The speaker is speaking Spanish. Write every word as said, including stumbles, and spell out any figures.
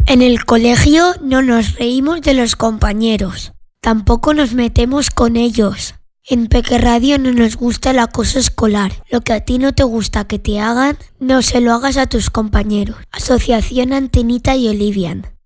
En el colegio no nos reímos de los compañeros, tampoco nos metemos con ellos. En Peque Radio no nos gusta el acoso escolar. Lo que a ti no te gusta que te hagan, no se lo hagas a tus compañeros. Asociación Antenita y Olivian.